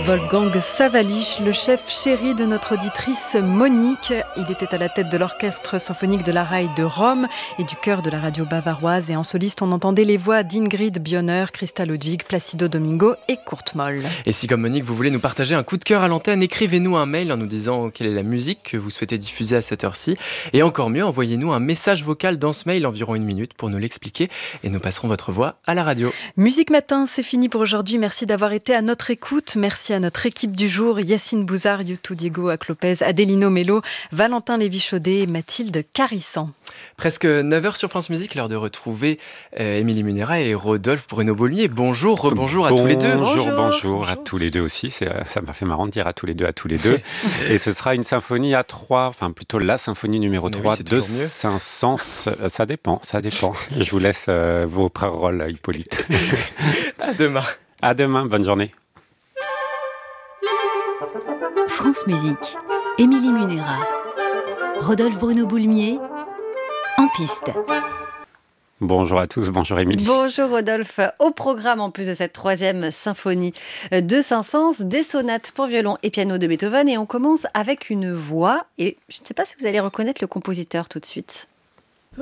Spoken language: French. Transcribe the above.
Wolfgang Sawallisch, le chef chéri de notre auditrice Monique. Il était à la tête de l'orchestre symphonique de la RAI de Rome et du chœur de la radio bavaroise. Et en soliste, on entendait les voix d'Ingrid Bionner, Christa Ludwig, Placido Domingo et Kurt Moll. Et si comme Monique, vous voulez nous partager un coup de cœur à l'antenne, écrivez-nous un mail en nous disant quelle est la musique que vous souhaitez diffuser à cette heure-ci. Et encore mieux, envoyez-nous un message vocal dans ce mail, environ 1 minute, pour nous l'expliquer. Et nous passerons votre voix à la radio. Musique Matin, c'est fini pour aujourd'hui. Merci d'avoir été à notre écoute. Merci à notre équipe du jour, Yacine Bouzard, Youtou Diego Aclopez, Adélino Mello, Valentin Lévy-Chaudet et Mathilde Carissan. Presque 9h sur France Musique, l'heure de retrouver Émilie Munera et Rodolphe Bruno-Boulmier. Bonjour, rebonjour à tous les deux. Bonjour à tous les deux aussi. Ça m'a fait marrant de dire à tous les deux. Et ce sera une symphonie à 3, enfin plutôt la symphonie numéro 3 de Saint-Saëns. Ça dépend. Je vous laisse vos paroles, Hippolyte. À demain. À demain, bonne journée. France Musique, Émilie Munera, Rodolphe Bruno-Boulmier, en piste. Bonjour à tous, bonjour Émilie. Bonjour Rodolphe. Au programme, en plus de cette 3e symphonie de Saint-Saëns, des sonates pour violon et piano de Beethoven. Et on commence avec une voix. Et je ne sais pas si vous allez reconnaître le compositeur tout de suite.